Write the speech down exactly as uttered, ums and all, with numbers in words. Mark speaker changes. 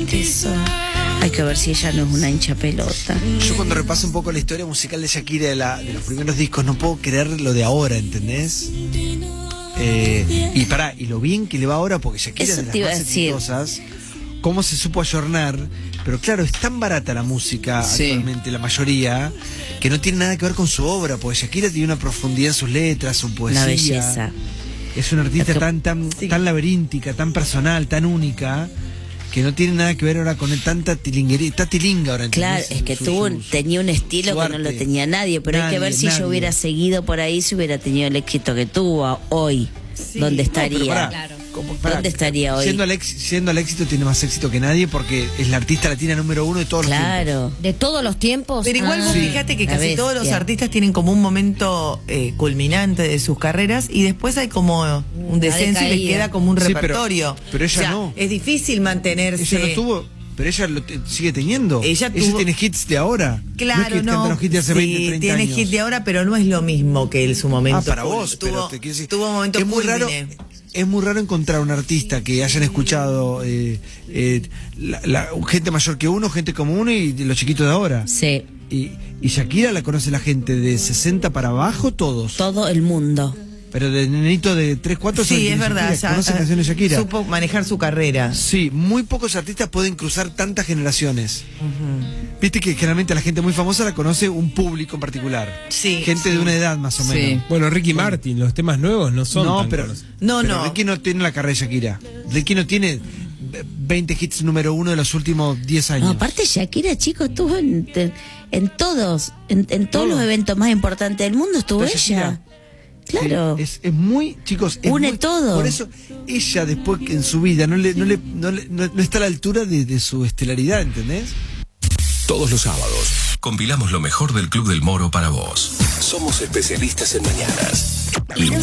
Speaker 1: eso. Hay que ver si ella no es una hincha pelota.
Speaker 2: Yo cuando repaso un poco la historia musical de Shakira de, la, de los primeros discos, no puedo creer lo de ahora, ¿entendés? Eh, y pará, y lo bien que le va ahora, porque Shakira
Speaker 1: Eso
Speaker 2: es de
Speaker 1: te iba
Speaker 2: las
Speaker 1: a
Speaker 2: más
Speaker 1: decir.
Speaker 2: exitosas, cómo se supo ayornar, pero claro, es tan barata la música
Speaker 3: Sí.
Speaker 2: actualmente, la mayoría, que no tiene nada que ver con su obra, porque Shakira tiene una profundidad en sus letras, su poesía.
Speaker 1: Una belleza.
Speaker 2: Es una artista
Speaker 1: Es que-
Speaker 2: tan, tan,
Speaker 1: sí.
Speaker 2: tan laberíntica, tan personal, tan única, que no tiene nada que ver ahora con tanta tilinguería. Está tilinga ahora, ¿entendés?
Speaker 1: Claro, es que
Speaker 2: Su-
Speaker 1: tuvo,
Speaker 2: su-
Speaker 1: tenía un estilo
Speaker 2: su
Speaker 1: que no lo
Speaker 2: arte.
Speaker 1: tenía nadie, pero hay que
Speaker 2: Nadie,
Speaker 1: ver si
Speaker 2: nadie.
Speaker 1: yo hubiera seguido por ahí, si hubiera tenido el éxito que tuvo hoy. ¿Dónde
Speaker 2: No, pero
Speaker 1: estaría?
Speaker 2: pará,
Speaker 4: Claro.
Speaker 2: como- pará,
Speaker 1: ¿Dónde estaría hoy?
Speaker 2: Siendo al, ex- siendo al éxito tiene más éxito que nadie porque es la artista latina número uno de todos los tiempos.
Speaker 1: Claro.
Speaker 4: De todos los tiempos.
Speaker 5: Pero igual
Speaker 4: Ah.
Speaker 5: vos
Speaker 2: Sí.
Speaker 5: fíjate que
Speaker 1: La
Speaker 5: casi
Speaker 1: bestia.
Speaker 5: todos los artistas tienen como un momento eh, culminante de sus carreras y después hay como un descenso y les
Speaker 4: decaída.
Speaker 5: queda como un
Speaker 2: Sí, pero-
Speaker 5: repertorio.
Speaker 2: pero ella
Speaker 5: O sea,
Speaker 2: no.
Speaker 5: Es difícil mantenerse.
Speaker 2: Ella no tuvo, pero ella lo te- sigue teniendo.
Speaker 5: Ella tuvo-
Speaker 2: tiene hits de ahora.
Speaker 5: Claro,
Speaker 2: no. Es que
Speaker 5: no.
Speaker 2: canta los hits de hace
Speaker 5: sí,
Speaker 2: veinte, treinta
Speaker 5: tiene
Speaker 2: años.
Speaker 5: hit de ahora, pero no es lo mismo que en su momento.
Speaker 2: Ah, para
Speaker 5: Tuvo-
Speaker 2: vos, pero
Speaker 5: tuvo,
Speaker 2: te quiero decir,
Speaker 5: tuvo un momento
Speaker 2: es muy raro.
Speaker 5: culmine.
Speaker 2: Es muy raro encontrar un artista que hayan escuchado eh, eh, la, la- gente mayor que uno, gente como uno y los chiquitos de ahora.
Speaker 1: Sí,
Speaker 2: Y, y Shakira la conoce la gente de sesenta para abajo, todos.
Speaker 1: todo el mundo.
Speaker 2: Pero de nenito de tres, cuatro
Speaker 5: Sí, es verdad. Ya,
Speaker 2: Conoce
Speaker 5: ya
Speaker 2: canciones de Shakira.
Speaker 5: supo manejar su carrera.
Speaker 2: Sí, muy pocos artistas pueden cruzar tantas generaciones. Viste que generalmente la gente muy famosa la conoce un público en particular.
Speaker 5: Sí,
Speaker 2: Gente
Speaker 5: sí.
Speaker 2: de una edad más o
Speaker 3: Sí.
Speaker 2: menos.
Speaker 6: Bueno, Ricky Martin, los temas nuevos no son
Speaker 2: No,
Speaker 6: tan
Speaker 2: pero,
Speaker 6: conocidos.
Speaker 5: No,
Speaker 2: pero
Speaker 5: no.
Speaker 2: Ricky no tiene la carrera de Shakira. Ricky no tiene veinte hits número uno de los últimos diez años.
Speaker 1: No, aparte Shakira, chicos, estuvo en, en, en todos, en, en todos
Speaker 2: Todo.
Speaker 1: los eventos más importantes del mundo estuvo
Speaker 2: Está
Speaker 1: ella.
Speaker 2: Shakira.
Speaker 1: Claro.
Speaker 2: Sí, es, es muy, chicos, es
Speaker 1: Une
Speaker 2: muy-
Speaker 1: todo.
Speaker 2: Por eso ella después que en su vida no le, no le, no le- no- no está a la altura de, de su estelaridad, ¿entendés?
Speaker 7: Todos los sábados compilamos lo mejor del Club del Moro para vos. Somos especialistas en mañanas.